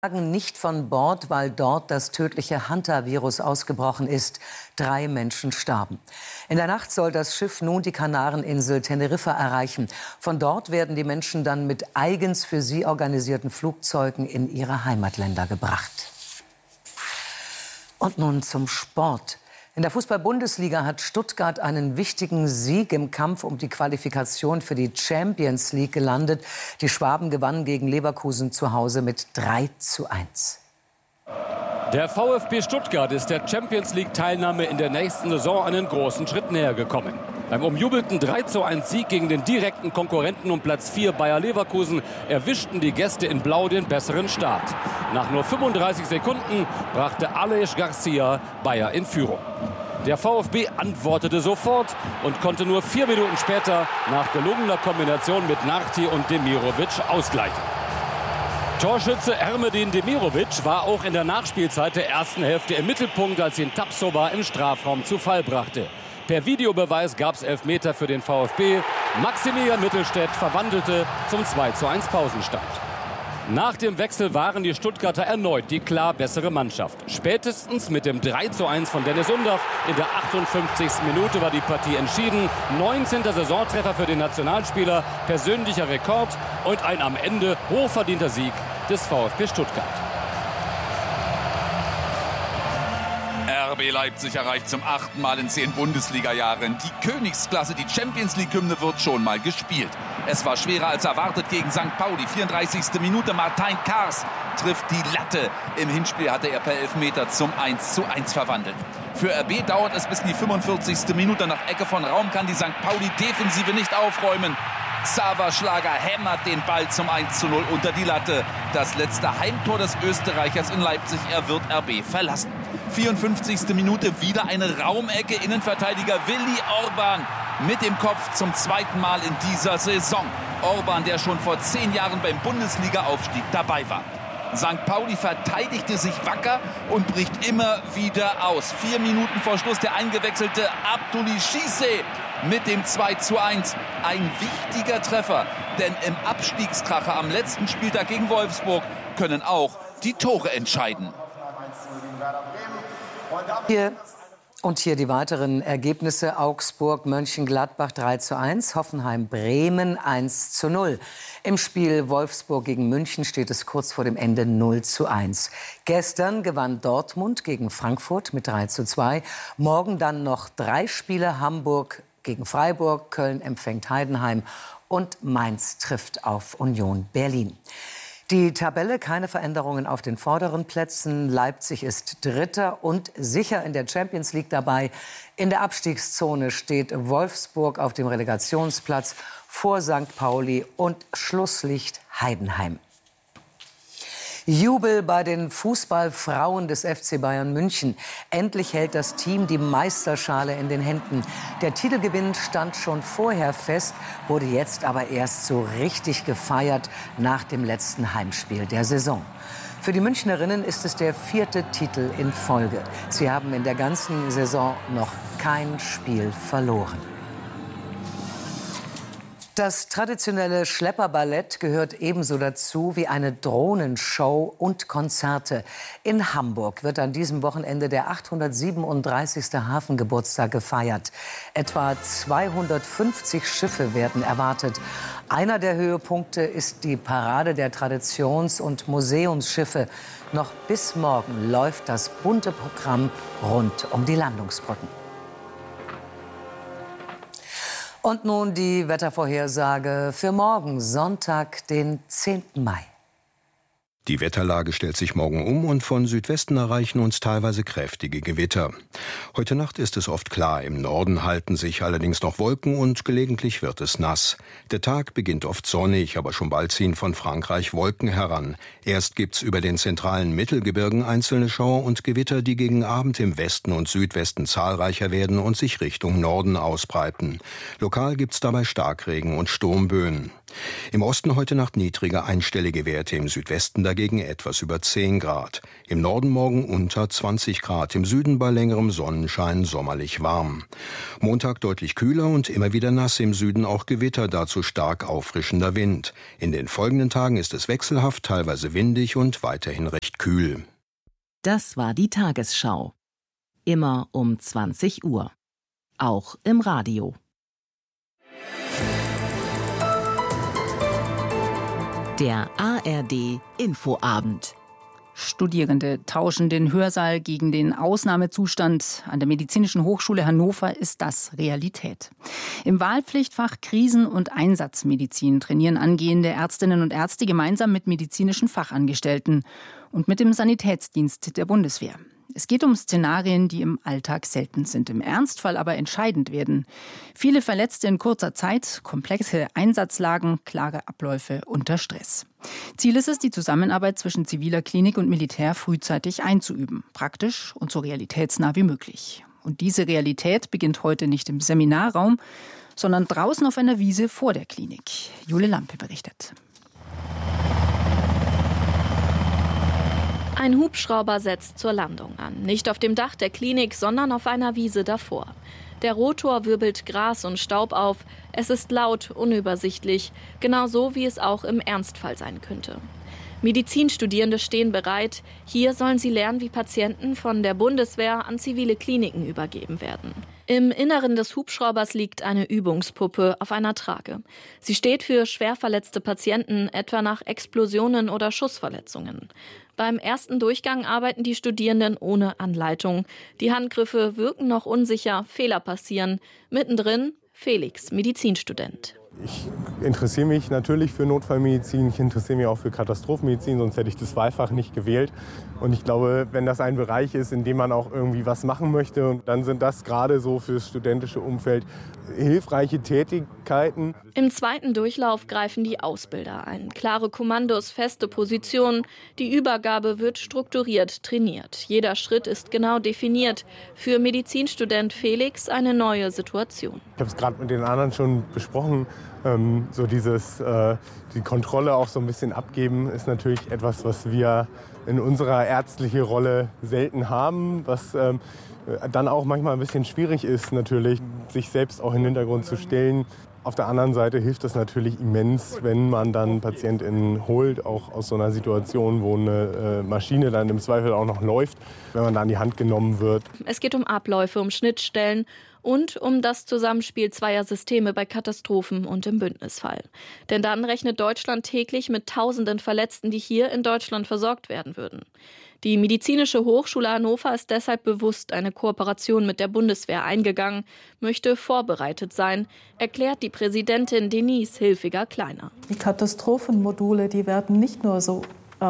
Nicht von Bord, weil dort das tödliche Hunter-Virus ausgebrochen ist. 3 Menschen starben. In der Nacht soll das Schiff nun die Kanareninsel Teneriffa erreichen. Von dort werden die Menschen dann mit eigens für sie organisierten Flugzeugen in ihre Heimatländer gebracht. Und nun zum Sport. In der Fußball-Bundesliga hat Stuttgart einen wichtigen Sieg im Kampf um die Qualifikation für die Champions League gelandet. Die Schwaben gewannen gegen Leverkusen zu Hause mit 3:1. Der VfB Stuttgart ist der Champions League-Teilnahme in der nächsten Saison einen großen Schritt näher gekommen. Beim umjubelten 3:1 Sieg gegen den direkten Konkurrenten um Platz 4 Bayer Leverkusen erwischten die Gäste in Blau den besseren Start. Nach nur 35 Sekunden brachte Aleix Garcia Bayer in Führung. Der VfB antwortete sofort und konnte nur 4 Minuten später nach gelungener Kombination mit Narti und Demirovic ausgleichen. Torschütze Ermedin Demirovic war auch in der Nachspielzeit der ersten Hälfte im Mittelpunkt, als ihn Tapsoba im Strafraum zu Fall brachte. Per Videobeweis gab es Elfmeter für den VfB. Maximilian Mittelstädt verwandelte zum 2:1 Pausenstand. Nach dem Wechsel waren die Stuttgarter erneut die klar bessere Mannschaft. Spätestens mit dem 3:1 von Dennis Undaff in der 58. Minute war die Partie entschieden. 19. Saisontreffer für den Nationalspieler, persönlicher Rekord und ein am Ende hochverdienter Sieg des VfB Stuttgart. RB Leipzig erreicht zum 8. Mal in 10 Bundesliga-Jahren die Königsklasse. Die Champions-League-Hymne wird schon mal gespielt. Es war schwerer als erwartet gegen St. Pauli. 34. Minute, Martin Kars trifft die Latte. Im Hinspiel hatte er per Elfmeter zum 1:1 verwandelt. Für RB dauert es bis in die 45. Minute. Nach Ecke von Raum kann die St. Pauli-Defensive nicht aufräumen. Xaver Schlager hämmert den Ball zum 1:0 unter die Latte. Das letzte Heimtor des Österreichers in Leipzig. Er wird RB verlassen. 54. Minute, wieder eine Raumecke. Innenverteidiger Willi Orban mit dem Kopf zum 2. Mal in dieser Saison. Orban, der schon vor 10 Jahren beim Bundesliga-Aufstieg dabei war. St. Pauli verteidigte sich wacker und bricht immer wieder aus. 4 Minuten vor Schluss der eingewechselte Abdoulaye Cissé mit dem 2:1. Ein wichtiger Treffer, denn im Abstiegskracher am letzten Spieltag gegen Wolfsburg können auch die Tore entscheiden. Hier die weiteren Ergebnisse. Augsburg, Mönchengladbach 3:1, Hoffenheim, Bremen 1:0. Im Spiel Wolfsburg gegen München steht es kurz vor dem Ende 0:1. Gestern gewann Dortmund gegen Frankfurt mit 3:2. Morgen dann noch 3 Spiele: Hamburg gegen Freiburg, Köln empfängt Heidenheim und Mainz trifft auf Union Berlin. Die Tabelle, keine Veränderungen auf den vorderen Plätzen. Leipzig ist Dritter und sicher in der Champions League dabei. In der Abstiegszone steht Wolfsburg auf dem Relegationsplatz vor St. Pauli und Schlusslicht Heidenheim. Jubel bei den Fußballfrauen des FC Bayern München. Endlich hält das Team die Meisterschale in den Händen. Der Titelgewinn stand schon vorher fest, wurde jetzt aber erst so richtig gefeiert nach dem letzten Heimspiel der Saison. Für die Münchnerinnen ist es der 4. Titel in Folge. Sie haben in der ganzen Saison noch kein Spiel verloren. Das traditionelle Schlepperballett gehört ebenso dazu wie eine Drohnenshow und Konzerte. In Hamburg wird an diesem Wochenende der 837. Hafengeburtstag gefeiert. Etwa 250 Schiffe werden erwartet. Einer der Höhepunkte ist die Parade der Traditions- und Museumsschiffe. Noch bis morgen läuft das bunte Programm rund um die Landungsbrücken. Und nun die Wettervorhersage für morgen, Sonntag, den 10. Mai. Die Wetterlage stellt sich morgen um und von Südwesten erreichen uns teilweise kräftige Gewitter. Heute Nacht ist es oft klar, im Norden halten sich allerdings noch Wolken und gelegentlich wird es nass. Der Tag beginnt oft sonnig, aber schon bald ziehen von Frankreich Wolken heran. Erst gibt's über den zentralen Mittelgebirgen einzelne Schauer und Gewitter, die gegen Abend im Westen und Südwesten zahlreicher werden und sich Richtung Norden ausbreiten. Lokal gibt's dabei Starkregen und Sturmböen. Im Osten heute Nacht niedrige einstellige Werte, im Südwesten dagegen dagegen etwas über 10 Grad. Im Norden morgen unter 20 Grad, im Süden bei längerem Sonnenschein sommerlich warm. Montag deutlich kühler und immer wieder nass, im Süden auch Gewitter, dazu stark auffrischender Wind. In den folgenden Tagen ist es wechselhaft, teilweise windig und weiterhin recht kühl. Das war die Tagesschau. Immer um 20 Uhr. Auch im Radio. Der ARD Infoabend. Studierende tauschen den Hörsaal gegen den Ausnahmezustand. An der Medizinischen Hochschule Hannover ist das Realität. Im Wahlpflichtfach Krisen- und Einsatzmedizin trainieren angehende Ärztinnen und Ärzte gemeinsam mit medizinischen Fachangestellten und mit dem Sanitätsdienst der Bundeswehr. Es geht um Szenarien, die im Alltag selten sind, im Ernstfall aber entscheidend werden. Viele Verletzte in kurzer Zeit, komplexe Einsatzlagen, klare Abläufe unter Stress. Ziel ist es, die Zusammenarbeit zwischen ziviler Klinik und Militär frühzeitig einzuüben, praktisch und so realitätsnah wie möglich. Und diese Realität beginnt heute nicht im Seminarraum, sondern draußen auf einer Wiese vor der Klinik. Jule Lampe berichtet. Ein Hubschrauber setzt zur Landung an. Nicht auf dem Dach der Klinik, sondern auf einer Wiese davor. Der Rotor wirbelt Gras und Staub auf. Es ist laut, unübersichtlich. Genauso wie es auch im Ernstfall sein könnte. Medizinstudierende stehen bereit. Hier sollen sie lernen, wie Patienten von der Bundeswehr an zivile Kliniken übergeben werden. Im Inneren des Hubschraubers liegt eine Übungspuppe auf einer Trage. Sie steht für schwer verletzte Patienten, etwa nach Explosionen oder Schussverletzungen. Beim ersten Durchgang arbeiten die Studierenden ohne Anleitung. Die Handgriffe wirken noch unsicher, Fehler passieren. Mittendrin Felix, Medizinstudent. Ich interessiere mich natürlich für Notfallmedizin, ich interessiere mich auch für Katastrophenmedizin, sonst hätte ich das Wahlfach nicht gewählt. Und ich glaube, wenn das ein Bereich ist, in dem man auch irgendwie was machen möchte, dann sind das gerade so fürs studentische Umfeld hilfreiche Tätigkeiten. Im zweiten Durchlauf greifen die Ausbilder ein. Klare Kommandos, feste Positionen. Die Übergabe wird strukturiert trainiert. Jeder Schritt ist genau definiert. Für Medizinstudent Felix eine neue Situation. Ich habe es gerade mit den anderen schon besprochen. So die Kontrolle auch so ein bisschen abgeben, ist natürlich etwas, was wir in unserer ärztlichen Rolle selten haben, was dann auch manchmal ein bisschen schwierig ist, natürlich, sich selbst auch in den Hintergrund zu stellen. Auf der anderen Seite hilft es natürlich immens, wenn man dann PatientInnen holt, auch aus so einer Situation, wo eine Maschine dann im Zweifel auch noch läuft, wenn man da an die Hand genommen wird. Es geht um Abläufe, um Schnittstellen und um das Zusammenspiel zweier Systeme bei Katastrophen und im Bündnisfall. Denn dann rechnet Deutschland täglich mit Tausenden Verletzten, die hier in Deutschland versorgt werden würden. Die Medizinische Hochschule Hannover ist deshalb bewusst eine Kooperation mit der Bundeswehr eingegangen, möchte vorbereitet sein, erklärt die Präsidentin Denise Hilfiger-Kleiner. Die Katastrophenmodule, die werden nicht nur so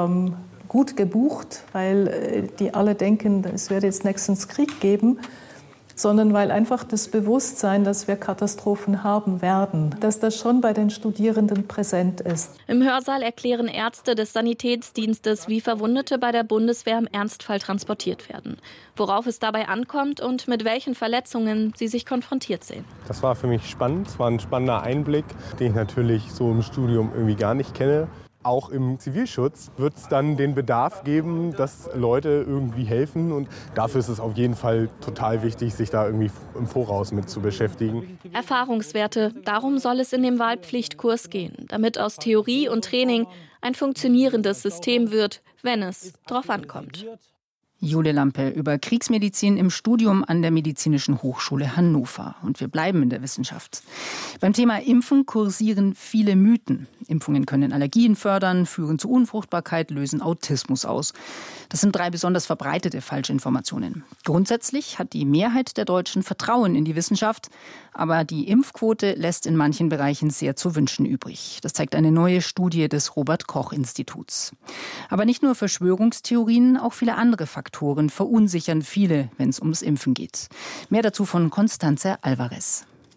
gut gebucht, weil die alle denken, es wird jetzt nächstens Krieg geben, sondern weil einfach das Bewusstsein, dass wir Katastrophen haben werden, dass das schon bei den Studierenden präsent ist. Im Hörsaal erklären Ärzte des Sanitätsdienstes, wie Verwundete bei der Bundeswehr im Ernstfall transportiert werden, worauf es dabei ankommt und mit welchen Verletzungen sie sich konfrontiert sehen. Das war für mich spannend, es war ein spannender Einblick, den ich natürlich so im Studium irgendwie gar nicht kenne. Auch im Zivilschutz wird es dann den Bedarf geben, dass Leute irgendwie helfen. Und dafür ist es auf jeden Fall total wichtig, sich da irgendwie im Voraus mit zu beschäftigen. Erfahrungswerte, darum soll es in dem Wahlpflichtkurs gehen, damit aus Theorie und Training ein funktionierendes System wird, wenn es drauf ankommt. Jule Lampe über Kriegsmedizin im Studium an der Medizinischen Hochschule Hannover. Und wir bleiben in der Wissenschaft. Beim Thema Impfen kursieren viele Mythen. Impfungen können Allergien fördern, führen zu Unfruchtbarkeit, lösen Autismus aus. Das sind 3 besonders verbreitete Falschinformationen. Grundsätzlich hat die Mehrheit der Deutschen Vertrauen in die Wissenschaft, aber die Impfquote lässt in manchen Bereichen sehr zu wünschen übrig. Das zeigt eine neue Studie des Robert-Koch-Instituts. Aber nicht nur Verschwörungstheorien, auch viele andere Faktoren verunsichern viele, wenn es ums Impfen geht. Mehr dazu von Constanze Alvarez.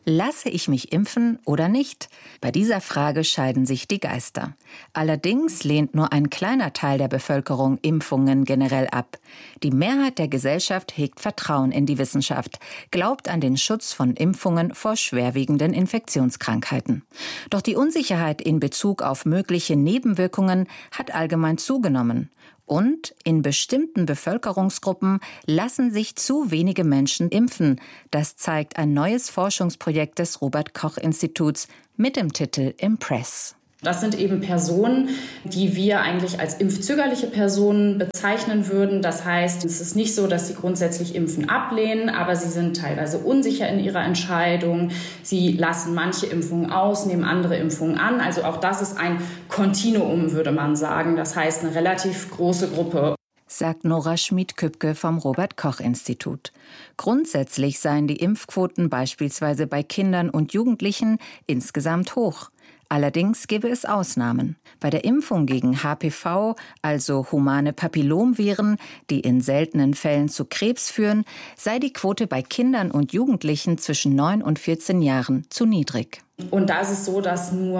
Lasse ich mich impfen oder nicht? Bei dieser Frage scheiden sich die Geister. Allerdings lehnt nur ein kleiner Teil der Bevölkerung Impfungen generell ab. Die Mehrheit der Gesellschaft hegt Vertrauen in die Wissenschaft, glaubt an den Schutz von Impfungen vor schwerwiegenden Infektionskrankheiten. Doch die Unsicherheit in Bezug auf mögliche Nebenwirkungen hat allgemein zugenommen. Und in bestimmten Bevölkerungsgruppen lassen sich zu wenige Menschen impfen. Das zeigt ein neues Forschungsprojekt des Robert-Koch-Instituts mit dem Titel Impress. Das sind eben Personen, die wir eigentlich als impfzögerliche Personen bezeichnen würden. Das heißt, es ist nicht so, dass sie grundsätzlich Impfen ablehnen, aber sie sind teilweise unsicher in ihrer Entscheidung. Sie lassen manche Impfungen aus, nehmen andere Impfungen an. Also auch das ist ein Kontinuum, würde man sagen. Das heißt, eine relativ große Gruppe. Sagt Nora Schmid-Kübke vom Robert-Koch-Institut. Grundsätzlich seien die Impfquoten beispielsweise bei Kindern und Jugendlichen insgesamt hoch. Allerdings gäbe es Ausnahmen. Bei der Impfung gegen HPV, also humane Papillomviren, die in seltenen Fällen zu Krebs führen, sei die Quote bei Kindern und Jugendlichen zwischen 9 und 14 Jahren zu niedrig. Und da ist es so, dass nur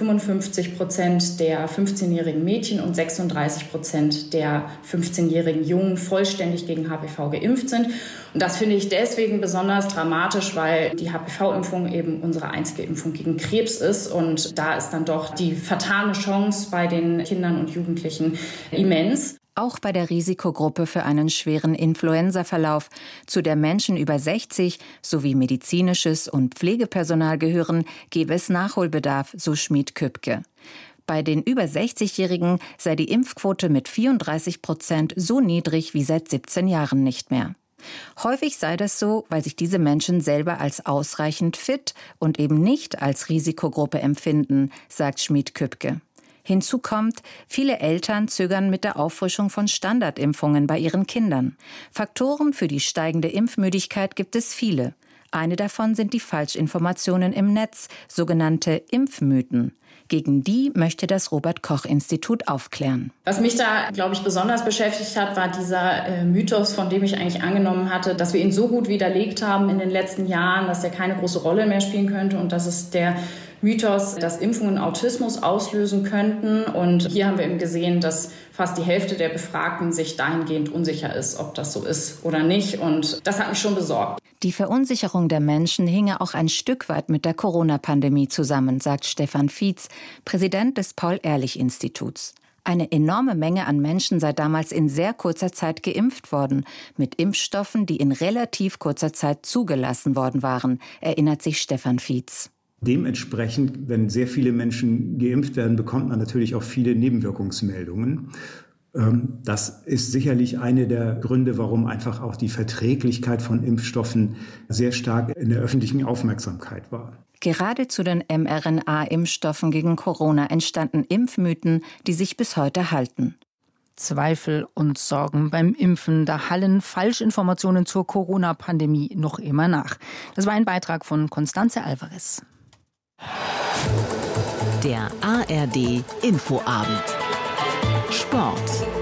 55% der 15-jährigen Mädchen und 36% der 15-jährigen Jungen vollständig gegen HPV geimpft sind. Und das finde ich deswegen besonders dramatisch, weil die HPV-Impfung eben unsere einzige Impfung gegen Krebs ist. Und da ist dann doch die vertane Chance bei den Kindern und Jugendlichen immens. Auch bei der Risikogruppe für einen schweren Influenzaverlauf, zu der Menschen über 60 sowie medizinisches und Pflegepersonal gehören, gäbe es Nachholbedarf, so Schmid-Kübke. Bei den über 60-Jährigen sei die Impfquote mit 34% so niedrig wie seit 17 Jahren nicht mehr. Häufig sei das so, weil sich diese Menschen selber als ausreichend fit und eben nicht als Risikogruppe empfinden, sagt Schmid-Kübke. Hinzu kommt, viele Eltern zögern mit der Auffrischung von Standardimpfungen bei ihren Kindern. Faktoren für die steigende Impfmüdigkeit gibt es viele. Eine davon sind die Falschinformationen im Netz, sogenannte Impfmythen. Gegen die möchte das Robert-Koch-Institut aufklären. Was mich da, glaube ich, besonders beschäftigt hat, war dieser Mythos, von dem ich eigentlich angenommen hatte, dass wir ihn so gut widerlegt haben in den letzten Jahren, dass er keine große Rolle mehr spielen könnte. Und das ist der Mythos, dass Impfungen Autismus auslösen könnten. Und hier haben wir eben gesehen, dass fast die Hälfte der Befragten sich dahingehend unsicher ist, ob das so ist oder nicht. Und das hat mich schon besorgt. Die Verunsicherung der Menschen hinge auch ein Stück weit mit der Corona-Pandemie zusammen, sagt Stefan Fietz, Präsident des Paul-Ehrlich-Instituts. Eine enorme Menge an Menschen sei damals in sehr kurzer Zeit geimpft worden, mit Impfstoffen, die in relativ kurzer Zeit zugelassen worden waren, erinnert sich Stefan Fietz. Dementsprechend, wenn sehr viele Menschen geimpft werden, bekommt man natürlich auch viele Nebenwirkungsmeldungen. Das ist sicherlich eine der Gründe, warum einfach auch die Verträglichkeit von Impfstoffen sehr stark in der öffentlichen Aufmerksamkeit war. Gerade zu den mRNA-Impfstoffen gegen Corona entstanden Impfmythen, die sich bis heute halten. Zweifel und Sorgen beim Impfen. Da hallen Falschinformationen zur Corona-Pandemie noch immer nach. Das war ein Beitrag von Constanze Alvarez. Der ARD Infoabend. Sport.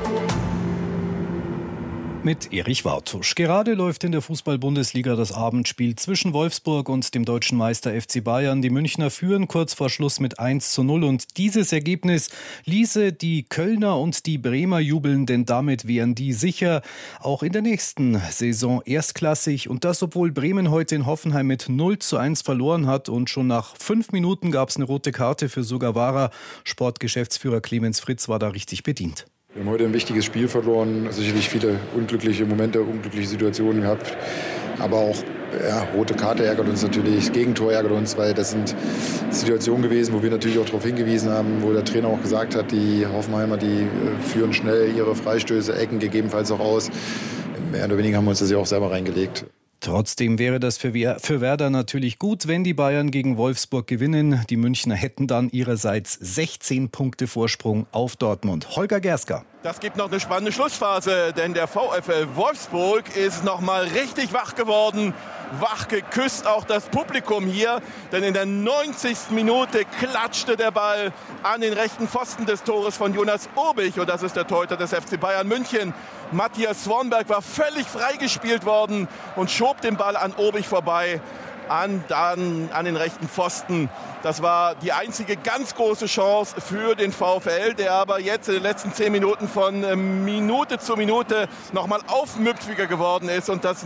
Mit Erich Wartusch. Gerade läuft in der Fußball-Bundesliga das Abendspiel zwischen Wolfsburg und dem deutschen Meister FC Bayern. Die Münchner führen kurz vor Schluss mit 1:0 und dieses Ergebnis ließe die Kölner und die Bremer jubeln, denn damit wären die sicher auch in der nächsten Saison erstklassig. Und das, obwohl Bremen heute in Hoffenheim mit 0:1 verloren hat und schon nach 5 Minuten gab es eine rote Karte für Sugawara. Sportgeschäftsführer Clemens Fritz war da richtig bedient. Wir haben heute ein wichtiges Spiel verloren, sicherlich viele unglückliche Momente, unglückliche Situationen gehabt. Aber auch rote Karte ärgert uns natürlich, das Gegentor ärgert uns, weil das sind Situationen gewesen, wo wir natürlich auch darauf hingewiesen haben, wo der Trainer auch gesagt hat, die Hoffenheimer, die führen schnell ihre Freistöße, Ecken gegebenenfalls auch aus. Mehr oder weniger haben wir uns das ja auch selber reingelegt. Trotzdem wäre das für Werder natürlich gut, wenn die Bayern gegen Wolfsburg gewinnen. Die Münchner hätten dann ihrerseits 16 Punkte Vorsprung auf Dortmund. Holger Gerska. Das gibt noch eine spannende Schlussphase, denn der VfL Wolfsburg ist noch mal richtig wach geworden. Wach geküsst auch das Publikum hier, denn in der 90. Minute klatschte der Ball an den rechten Pfosten des Tores von Jonas Obich. Und das ist der Torhüter des FC Bayern München. Matthias Swanberg war völlig freigespielt worden und schob den Ball an Obich vorbei. an den rechten Pfosten. Das war die einzige ganz große Chance für den VfL, der aber jetzt in den letzten 10 Minuten von Minute zu Minute nochmal aufmüpfiger geworden ist und das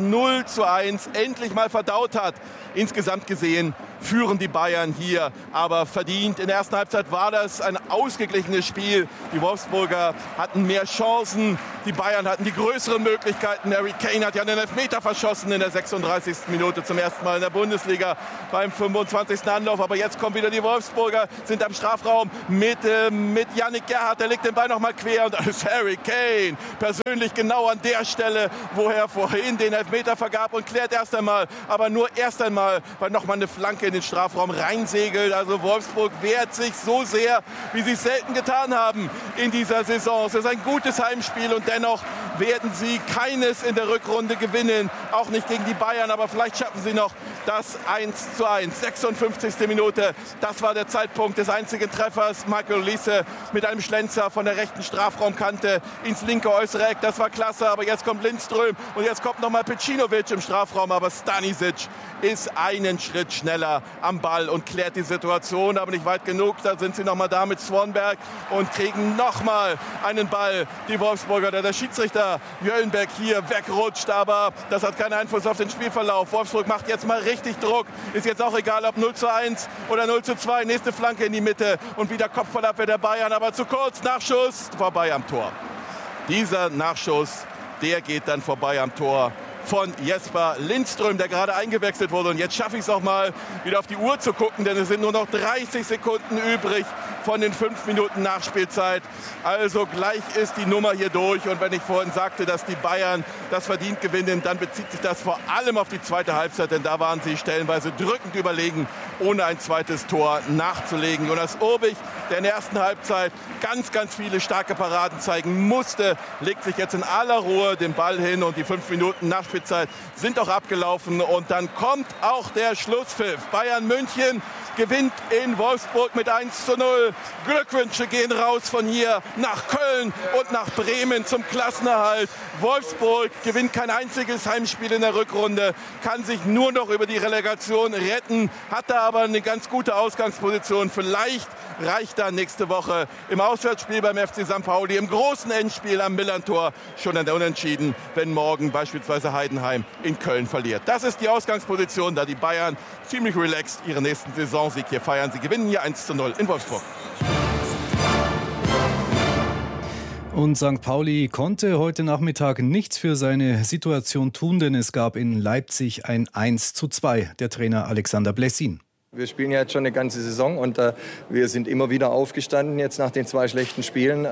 0:1 endlich mal verdaut hat. Insgesamt gesehen führen die Bayern hier aber verdient. In der ersten Halbzeit war das ein ausgeglichenes Spiel. Die Wolfsburger hatten mehr Chancen, die Bayern hatten die größeren Möglichkeiten. Harry Kane hat ja einen Elfmeter verschossen in der 36. Minute zum ersten Mal in der Bundesliga beim 25. Anlauf. Aber jetzt kommen wieder die Wolfsburger, sind am Strafraum mit Yannick Gerhardt. Der legt den Ball nochmal quer und da ist Harry Kane persönlich genau an der Stelle, wo er vorhin den Elfmeter vergab und klärt erst einmal, aber nur erst einmal, weil nochmal eine Flanke in den Strafraum reinsegelt. Also Wolfsburg wehrt sich so sehr, wie sie es selten getan haben in dieser Saison. Es ist ein gutes Heimspiel und dennoch werden sie keines in der Rückrunde gewinnen. Auch nicht gegen die Bayern, aber vielleicht schaffen sie noch das 1:1. 56. Minute, das war der Zeitpunkt des einzigen Treffers. Michael Olise mit einem Schlenzer von der rechten Strafraumkante ins linke äußere Eck. Das war klasse, aber jetzt kommt Lindström und jetzt kommt nochmal Pecinovic im Strafraum. Aber Stanisic ist einen Schritt schneller am Ball und klärt die Situation, aber nicht weit genug. Da sind sie nochmal da mit Swanberg und kriegen nochmal einen Ball. Die Wolfsburger, der Schiedsrichter Jöllenbeck hier wegrutscht, aber das hat keinen Einfluss auf den Spielverlauf. Wolfsburg macht jetzt mal richtig Druck. Ist jetzt auch egal, ob 0:1 oder 0:2. Nächste Flanke in die Mitte und wieder Kopfballabwehr der Bayern, aber zu kurz. Nachschuss vorbei am Tor. Dieser Nachschuss, der geht dann vorbei am Tor von Jesper Lindström, der gerade eingewechselt wurde. Und jetzt schaffe ich es auch mal, wieder auf die Uhr zu gucken, denn es sind nur noch 30 Sekunden übrig von den 5 Minuten Nachspielzeit. Also gleich ist die Nummer hier durch. Und wenn ich vorhin sagte, dass die Bayern das verdient gewinnen, dann bezieht sich das vor allem auf die zweite Halbzeit, denn da waren sie stellenweise drückend überlegen, ohne ein zweites Tor nachzulegen. Jonas Urbich, der in der ersten Halbzeit ganz viele starke Paraden zeigen musste, legt sich jetzt in aller Ruhe den Ball hin und die 5 Minuten Nachspielzeit sind auch abgelaufen und dann kommt auch der Schlusspfiff. Bayern München gewinnt in Wolfsburg mit 1:0. Glückwünsche gehen raus von hier nach Köln und nach Bremen zum Klassenerhalt. Wolfsburg gewinnt kein einziges Heimspiel in der Rückrunde, kann sich nur noch über die Relegation retten, hat da aber eine ganz gute Ausgangsposition. Vielleicht reicht da nächste Woche im Auswärtsspiel beim FC St. Pauli, im großen Endspiel am Millantor schon an der Unentschieden, wenn morgen beispielsweise Heidenheim in Köln verliert. Das ist die Ausgangsposition, da die Bayern ziemlich relaxed ihren nächsten Saisonsieg hier feiern. Sie gewinnen hier 1:0 in Wolfsburg. Und St. Pauli konnte heute Nachmittag nichts für seine Situation tun, denn es gab in Leipzig ein 1:2, der Trainer Alexander Blessin. Wir spielen ja jetzt schon eine ganze Saison und wir sind immer wieder aufgestanden jetzt nach den 2 schlechten Spielen.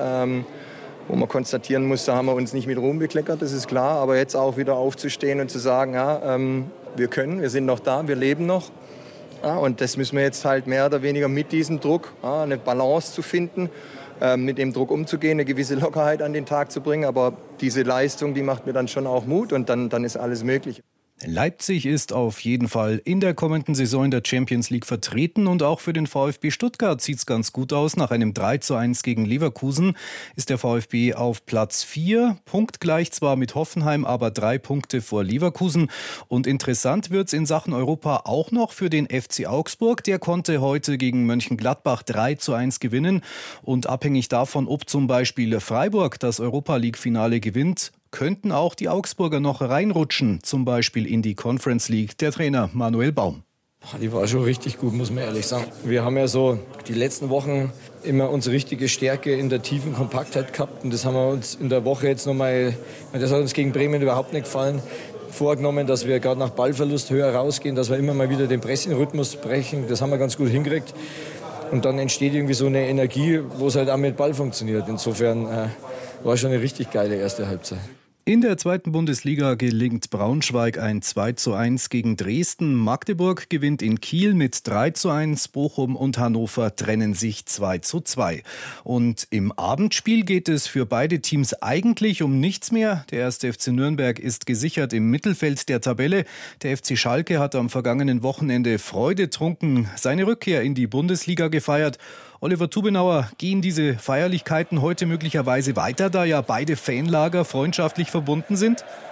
Wo man konstatieren muss, da haben wir uns nicht mit Ruhm bekleckert, das ist klar. Aber jetzt auch wieder aufzustehen und zu sagen, ja, wir sind noch da, wir leben noch. Ja, und das müssen wir jetzt halt mehr oder weniger mit diesem Druck, eine Balance zu finden, mit dem Druck umzugehen, eine gewisse Lockerheit an den Tag zu bringen. Aber diese Leistung, die macht mir dann schon auch Mut und dann ist alles möglich. Leipzig ist auf jeden Fall in der kommenden Saison in der Champions League vertreten und auch für den VfB Stuttgart sieht es ganz gut aus. Nach einem 3:1 gegen Leverkusen ist der VfB auf Platz 4, punktgleich zwar mit Hoffenheim, aber 3 Punkte vor Leverkusen. Und interessant wird es in Sachen Europa auch noch für den FC Augsburg. Der konnte heute gegen Mönchengladbach 3:1 gewinnen und abhängig davon, ob zum Beispiel Freiburg das Europa-League-Finale gewinnt, könnten auch die Augsburger noch reinrutschen, zum Beispiel in die Conference League. Der Trainer Manuel Baum. Die war schon richtig gut, muss man ehrlich sagen. Wir haben ja so die letzten Wochen immer unsere richtige Stärke in der tiefen Kompaktheit gehabt. Und das haben wir uns in der Woche jetzt nochmal, das hat uns gegen Bremen überhaupt nicht gefallen, vorgenommen, dass wir gerade nach Ballverlust höher rausgehen, dass wir immer mal wieder den Pressing-Rhythmus brechen. Das haben wir ganz gut hingekriegt. Und dann entsteht irgendwie so eine Energie, wo es halt auch mit Ball funktioniert. Insofern war schon eine richtig geile erste Halbzeit. In der zweiten Bundesliga gelingt Braunschweig ein 2:1 gegen Dresden. Magdeburg gewinnt in Kiel mit 3:1. Bochum und Hannover trennen sich 2:2. Und im Abendspiel geht es für beide Teams eigentlich um nichts mehr. Der 1. FC Nürnberg ist gesichert im Mittelfeld der Tabelle. Der FC Schalke hat am vergangenen Wochenende freudetrunken seine Rückkehr in die Bundesliga gefeiert. Oliver Tubenauer, gehen diese Feierlichkeiten heute möglicherweise weiter, da ja beide Fanlager freundschaftlich verbunden sind?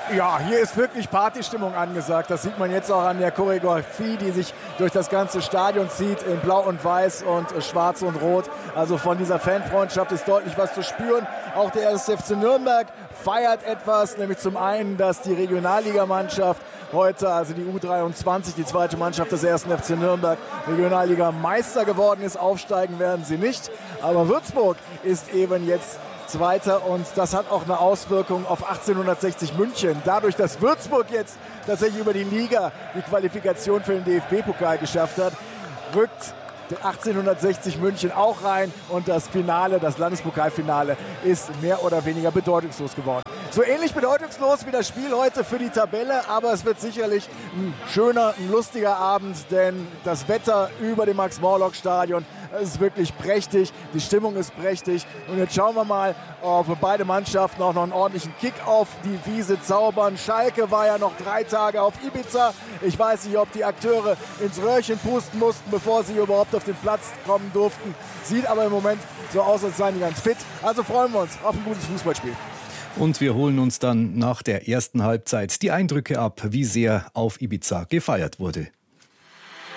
Ja, hier ist wirklich Partystimmung angesagt. Das sieht man jetzt auch an der Choreografie, die sich durch das ganze Stadion zieht, in Blau und Weiß und Schwarz und Rot. Also von dieser Fanfreundschaft ist deutlich was zu spüren. Auch der 1. FC Nürnberg feiert etwas, nämlich zum einen, dass die Regionalligamannschaft heute, also die U23, die zweite Mannschaft des 1. FC Nürnberg, Regionalliga-Meister geworden ist. Aufsteigen werden sie nicht. Aber Würzburg ist eben jetzt Zweiter und das hat auch eine Auswirkung auf 1860 München. Dadurch, dass Würzburg jetzt tatsächlich über die Liga die Qualifikation für den DFB-Pokal geschafft hat, rückt 1860 München auch rein und das Finale, das Landespokalfinale, ist mehr oder weniger bedeutungslos geworden. So ähnlich bedeutungslos wie das Spiel heute für die Tabelle, aber es wird sicherlich ein schöner, ein lustiger Abend, denn das Wetter über dem Max-Morlock-Stadion ist wirklich prächtig, die Stimmung ist prächtig und jetzt schauen wir mal, ob beide Mannschaften auch noch einen ordentlichen Kick auf die Wiese zaubern. Schalke war ja noch 3 Tage auf Ibiza. Ich weiß nicht, ob die Akteure ins Röhrchen pusten mussten, bevor sie überhaupt auf den Platz kommen durften. Sieht aber im Moment so aus, als seien die ganz fit. Also freuen wir uns auf ein gutes Fußballspiel. Und wir holen uns dann nach der ersten Halbzeit die Eindrücke ab, wie sehr auf Ibiza gefeiert wurde.